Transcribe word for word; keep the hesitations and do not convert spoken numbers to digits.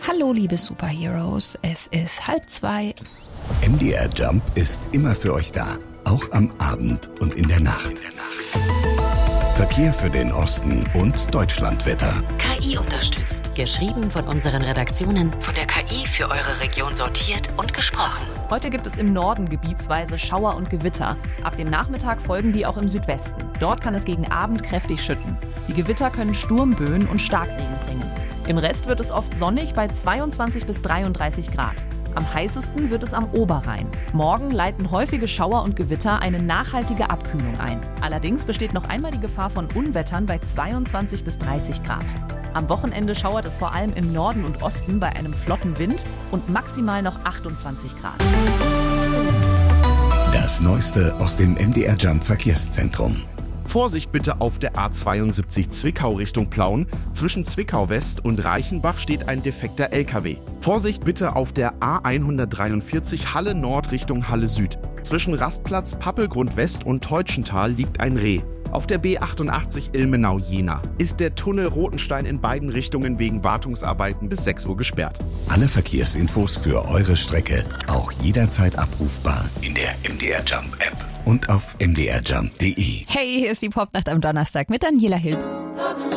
Hallo liebe Superheroes, es ist halb zwei. M D R Jump ist immer für euch da, auch am Abend und in der Nacht. Verkehr für den Osten und Deutschlandwetter. K I unterstützt. Geschrieben von unseren Redaktionen, von der K I für eure Region sortiert und gesprochen. Heute gibt es im Norden gebietsweise Schauer und Gewitter. Ab dem Nachmittag folgen die auch im Südwesten. Dort kann es gegen Abend kräftig schütten. Die Gewitter können Sturmböen und Starkregen bringen. Im Rest wird es oft sonnig bei zweiundzwanzig bis dreiunddreißig Grad. Am heißesten wird es am Oberrhein. Morgen leiten häufige Schauer und Gewitter eine nachhaltige Abkühlung ein. Allerdings besteht noch einmal die Gefahr von Unwettern bei zweiundzwanzig bis dreißig Grad. Am Wochenende schauert es vor allem im Norden und Osten bei einem flotten Wind und maximal noch achtundzwanzig Grad. Das Neueste aus dem M D R Jump Verkehrszentrum. Vorsicht bitte auf der A zweiundsiebzig Zwickau Richtung Plauen. Zwischen Zwickau West und Reichenbach steht ein defekter L K W. Vorsicht bitte auf der A hundertdreiundvierzig Halle Nord Richtung Halle Süd. Zwischen Rastplatz Pappelgrund West und Teutschental liegt ein Reh. Auf der B achtundachtzig Ilmenau-Jena ist der Tunnel Rotenstein in beiden Richtungen wegen Wartungsarbeiten bis sechs Uhr gesperrt. Alle Verkehrsinfos für eure Strecke auch jederzeit abrufbar in der M D R Jump App und auf m d r jump punkt d e. Hey, hier ist die Popnacht am Donnerstag mit Daniela Hilb.